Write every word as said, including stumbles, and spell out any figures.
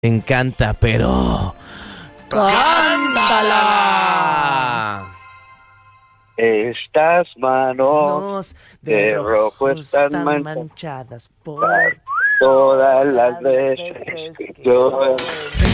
Me encanta, pero... ¡cántala! Estas manos Nos de rojo están están manchadas manchadas por todas las las veces veces que que yo yo